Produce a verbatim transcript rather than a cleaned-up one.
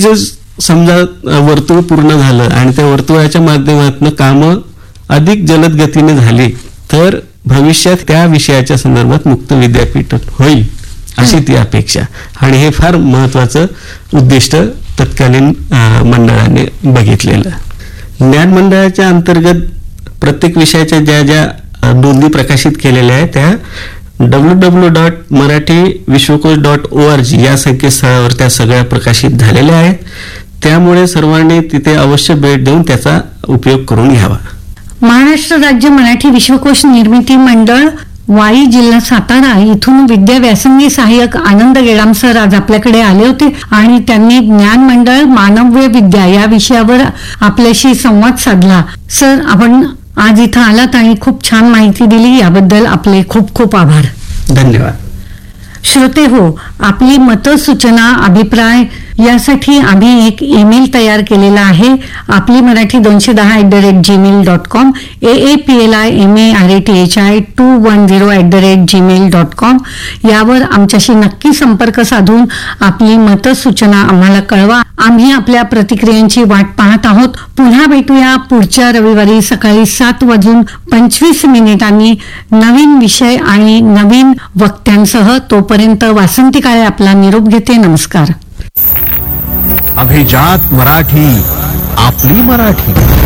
जे समजा वर्तुळ पूर्ण झालं आणि त्या वर्तुळाच्या माध्यमातून कामं अधिक जलद गतीने झाली तर भविष्यात त्या विषयाच्या संदर्भात मुक्त विद्यापीठ होईल अशी ती अपेक्षा. आणि हे फार महत्वाचं उद्दिष्ट तत्कालीन मंडळाने बघितलेलं. ज्ञान मंडळाच्या अंतर्गत प्रत्येक विषयाच्या ज्या ज्या नोंदी प्रकाशित केलेल्या आहेत त्या डब्ल्यू डब्ल्यू डॉट मराठी विश्वकोश डॉट ओ आर जी या संकेतस्थळावर त्या सगळ्या प्रकाशित झालेल्या आहेत. त्यामुळे सर्वांनी तिथे अवश्य भेट देऊन त्याचा उपयोग करून घ्यावा. महाराष्ट्र राज्य मराठी विश्वकोश निर्मिती मंडळ वाई जिल्हा सातारा इथून विद्या व्यासंगी सहाय्यक आनंद गेडाम सर आज आपल्याकडे आले होते आणि त्यांनी ज्ञान मंडळ मानव्य विद्या या विषयावर आपल्याशी संवाद साधला. सर, आपण आज इथं आलात आणि खूप छान माहिती दिली, याबद्दल आपले खूप खूप आभार. धन्यवाद. श्रोते हो, आपली मतं, सूचना, अभिप्राय यासाठी आम्ही एक ईमेल तयार केलेला आहे. आपली मराठी दोनशे दहा at the rate Gmail dot com, A A P L I M A R A T H I to one zero at the rate Gmail dot com यावर आमच्याशी नक्की संपर्क साधून आपली मतं, सूचना आम्हाला कळवा. आम्ही आपल्या प्रतिक्रियांची वाट पाहत आहोत. पुन्हा भेटूया पुढच्या रविवारी सकाळी सात वाजून पंचवीस मिनिटांनी नवीन विषय आणि नवीन वक्त्यांसह. तोपर्यंत वासंती काळे आपला निरोप घेते. नमस्कार. अभिजात मराठी, आपली मराठी.